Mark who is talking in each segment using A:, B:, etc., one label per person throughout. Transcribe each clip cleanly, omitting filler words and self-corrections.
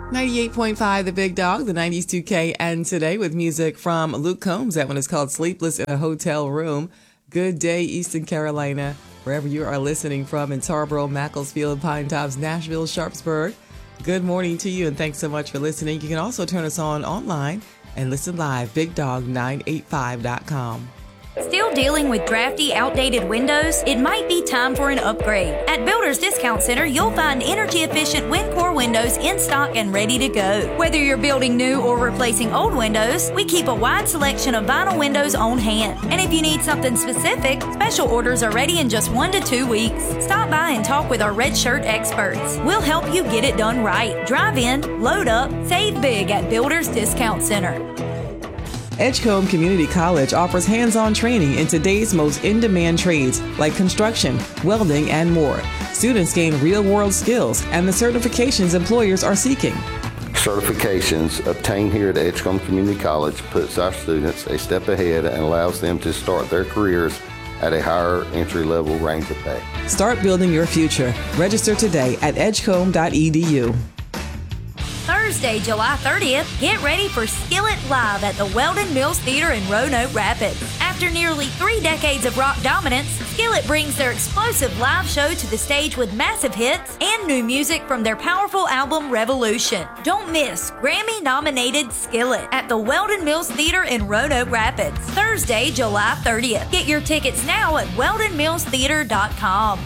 A: 98.5 The Big Dog, the 90s 2K, and today with music from Luke Combs. That one is called Sleepless in a Hotel Room. Good day, Eastern Carolina, wherever you are listening from in Tarboro, Macclesfield, Pine Tops, Nashville, Sharpsburg. Good morning to you, and thanks so much for listening. You can also turn us on online and listen live, BigDog985.com.
B: Still dealing with drafty, outdated windows? It might be time for an upgrade. At Builders Discount Center, you'll find energy-efficient WinCore windows in stock and ready to go. Whether you're building new or replacing old windows, we keep a wide selection of vinyl windows on hand. And if you need something specific, special orders are ready in just 1 to 2 weeks. Stop by and talk with our Red Shirt experts. We'll help you get it done right. Drive in, load up, save big at Builders Discount Center.
A: Edgecombe Community College offers hands-on training in today's most in-demand trades like construction, welding, and more. Students gain real-world skills and the certifications employers are seeking.
C: Certifications obtained here at Edgecombe Community College puts our students a step ahead and allows them to start their careers at a higher entry-level range of pay.
A: Start building your future. Register today at edgecombe.edu.
B: Thursday, July 30th, get ready for Skillet Live at the Weldon Mills Theater in Roanoke Rapids. After nearly 3 decades of rock dominance, Skillet brings their explosive live show to the stage with massive hits and new music from their powerful album Revolution. Don't miss Grammy-nominated Skillet at the Weldon Mills Theater in Roanoke Rapids, Thursday, July 30th. Get your tickets now at weldonmillstheater.com.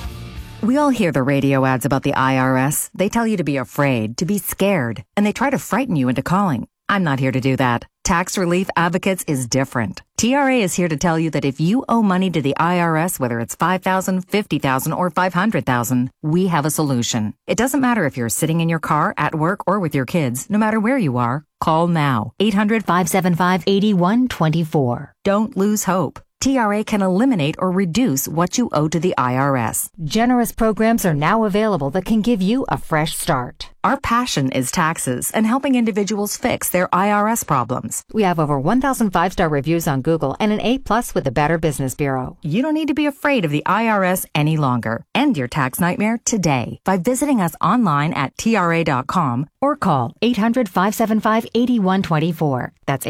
D: We all hear the radio ads about the IRS. They tell you to be afraid, to be scared, and they try to frighten you into calling. I'm not here to do that. Tax Relief Advocates is different. TRA is here to tell you that if you owe money to the IRS, whether it's $5,000, $50,000, or $500,000, we have a solution. It doesn't matter if you're sitting in your car, at work, or with your kids. No matter where you are, call now. 800-575-8124. Don't lose hope. TRA can eliminate or reduce what you owe to the IRS.
E: Generous programs are now available that can give you a fresh start.
D: Our passion is taxes and helping individuals fix their IRS problems.
E: We have over 1,000 5-star reviews on Google and an A+ with the Better Business Bureau.
D: You don't need to be afraid of the IRS any longer. End your tax nightmare today by visiting us online at TRA.com
E: or call 800-575-8124. That's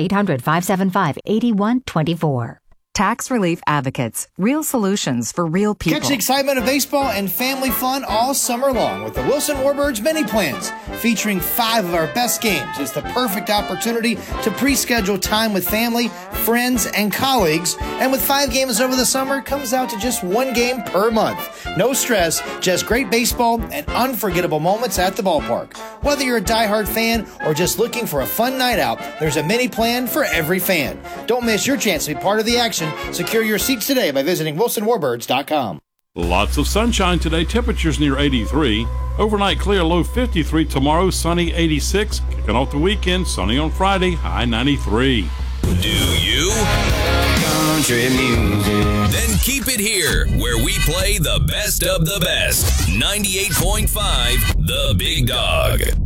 E: 800-575-8124.
D: Tax Relief Advocates. Real solutions for real people.
F: Catch the excitement of baseball and family fun all summer long with the Wilson Warbirds Mini Plans. Featuring 5 of our best games. It's the perfect opportunity to pre-schedule time with family, friends, and colleagues. And with 5 games over the summer, it comes out to just 1 game per month. No stress, just great baseball and unforgettable moments at the ballpark. Whether you're a diehard fan or just looking for a fun night out, there's a mini plan for every fan. Don't miss your chance to be part of the action. Secure your seats today by visiting WilsonWarbirds.com.
G: Lots of sunshine today. Temperatures near 83. Overnight clear, low 53. Tomorrow, sunny 86. Kicking off the weekend, sunny on Friday, high 93.
H: Do you? Country music. Then keep it here, where we play the best of the best. 98.5 The Big Dog.